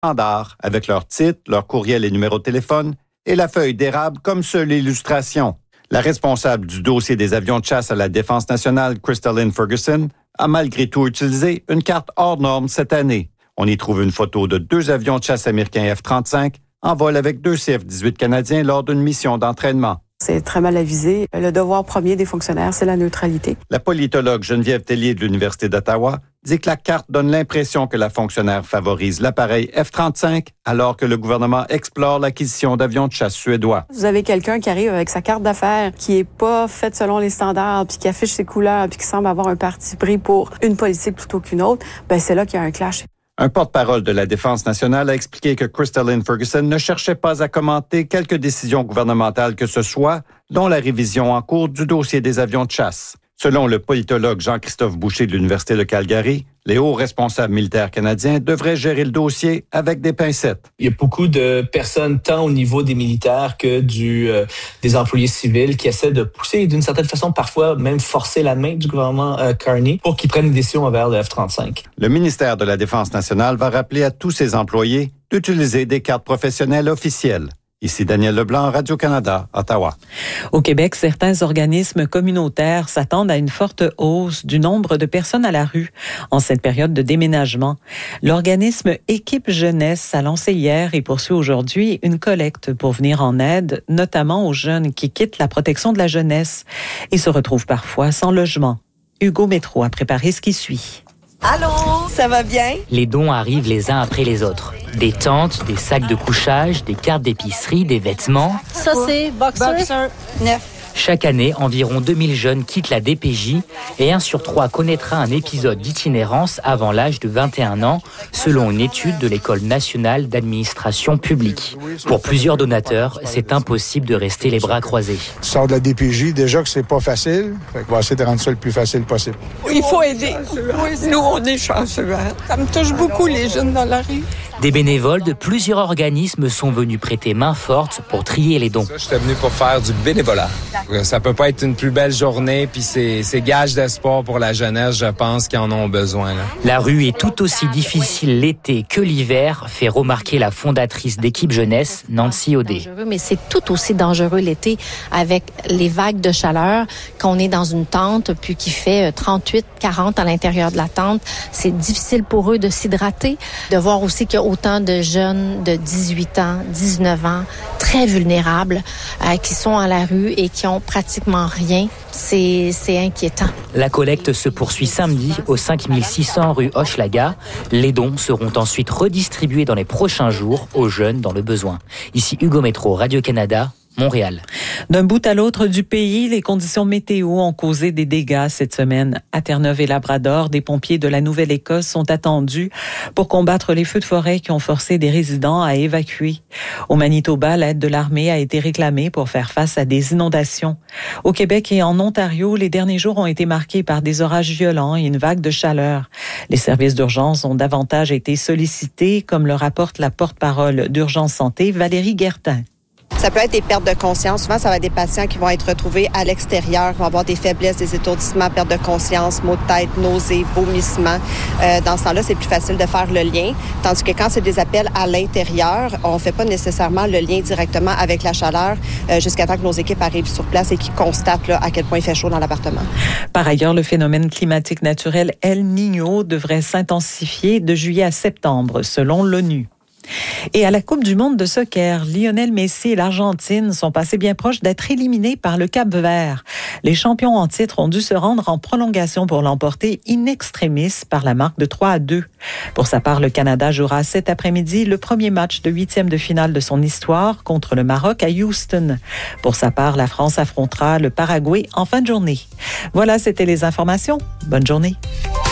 standard avec leur titre, leur courriel et numéro de téléphone et la feuille d'érable comme seule illustration. La responsable du dossier des avions de chasse à la Défense nationale, Crystalline Ferguson, a malgré tout utilisé une carte hors norme cette année. On y trouve une photo de 2 avions de chasse américains F-35 en vol avec 2 CF-18 canadiens lors d'une mission d'entraînement. C'est très mal avisé. Le devoir premier des fonctionnaires, c'est la neutralité. La politologue Geneviève Tellier de l'Université d'Ottawa dit que la carte donne l'impression que la fonctionnaire favorise l'appareil F-35 alors que le gouvernement explore l'acquisition d'avions de chasse suédois. Vous avez quelqu'un qui arrive avec sa carte d'affaires qui est pas faite selon les standards, puis qui affiche ses couleurs, puis qui semble avoir un parti pris pour une politique plutôt qu'une autre, c'est là qu'il y a un clash. Un porte-parole de la Défense nationale a expliqué que Crystalline Ferguson ne cherchait pas à commenter quelque décision gouvernementale que ce soit, dont la révision en cours du dossier des avions de chasse. Selon le politologue Jean-Christophe Boucher de l'Université de Calgary, les hauts responsables militaires canadiens devraient gérer le dossier avec des pincettes. Il y a beaucoup de personnes, tant au niveau des militaires que des employés civils, qui essaient de pousser d'une certaine façon, parfois même forcer la main du gouvernement Carney pour qu'ils prennent une décision envers le F-35. Le ministère de la Défense nationale va rappeler à tous ses employés d'utiliser des cartes professionnelles officielles. Ici Daniel Leblanc, Radio-Canada, Ottawa. Au Québec, certains organismes communautaires s'attendent à une forte hausse du nombre de personnes à la rue en cette période de déménagement. L'organisme Équipe Jeunesse a lancé hier et poursuit aujourd'hui une collecte pour venir en aide, notamment aux jeunes qui quittent la protection de la jeunesse et se retrouvent parfois sans logement. Hugo Métro a préparé ce qui suit. Allô, ça va bien? Les dons arrivent les uns après les autres. Des tentes, des sacs de couchage, des cartes d'épicerie, des vêtements. Ça, c'est Boxer 9. Chaque année, environ 2000 jeunes quittent la DPJ et 1 sur 3 connaîtra un épisode d'itinérance avant l'âge de 21 ans, selon une étude de l'École nationale d'administration publique. Pour plusieurs donateurs, c'est impossible de rester les bras croisés. Tu sors de la DPJ, déjà que c'est pas facile, on va essayer de rendre ça le plus facile possible. Il faut aider. Nous, on est chanceux. Ça me touche beaucoup, les jeunes dans la rue. Des bénévoles de plusieurs organismes sont venus prêter main forte pour trier les dons. J'étais venu pour faire du bénévolat. Ça peut pas être une plus belle journée, puis c'est gage d'espoir pour la jeunesse, je pense, qui en ont besoin. Là. La rue est tout aussi difficile l'été que l'hiver, fait remarquer la fondatrice d'Équipe Jeunesse, Nancy Audet. Mais c'est tout aussi dangereux l'été avec les vagues de chaleur, quand on est dans une tente, puis qui fait 38, 40 à l'intérieur de la tente. C'est difficile pour eux de s'hydrater, de voir aussi qu'il y a autant de jeunes de 18 ans, 19 ans, très vulnérables, qui sont à la rue et qui ont pratiquement rien. C'est inquiétant. La collecte se poursuit samedi au 5600 rue Hochelaga. Les dons seront ensuite redistribués dans les prochains jours aux jeunes dans le besoin. Ici Hugo Métro, Radio-Canada, Montréal. D'un bout à l'autre du pays, les conditions météo ont causé des dégâts cette semaine. À Terre-Neuve et Labrador, des pompiers de la Nouvelle-Écosse sont attendus pour combattre les feux de forêt qui ont forcé des résidents à évacuer. Au Manitoba, l'aide de l'armée a été réclamée pour faire face à des inondations. Au Québec et en Ontario, les derniers jours ont été marqués par des orages violents et une vague de chaleur. Les services d'urgence ont davantage été sollicités, comme le rapporte la porte-parole d'Urgence Santé, Valérie Guertin. Ça peut être des pertes de conscience. Souvent, ça va être des patients qui vont être retrouvés à l'extérieur, vont avoir des faiblesses, des étourdissements, perte de conscience, maux de tête, nausées, vomissements. Dans ce temps-là, c'est plus facile de faire le lien. Tandis que quand c'est des appels à l'intérieur, on ne fait pas nécessairement le lien directement avec la chaleur jusqu'à temps que nos équipes arrivent sur place et qu'ils constatent à quel point il fait chaud dans l'appartement. Par ailleurs, le phénomène climatique naturel El Niño devrait s'intensifier de juillet à septembre, selon l'ONU. Et à la Coupe du monde de soccer, Lionel Messi et l'Argentine sont passés bien proches d'être éliminés par le Cap-Vert. Les champions en titre ont dû se rendre en prolongation pour l'emporter in extremis par la marque de 3-2. Pour sa part, le Canada jouera cet après-midi le premier match de 8e de finale de son histoire contre le Maroc à Houston. Pour sa part, la France affrontera le Paraguay en fin de journée. Voilà, c'était les informations. Bonne journée.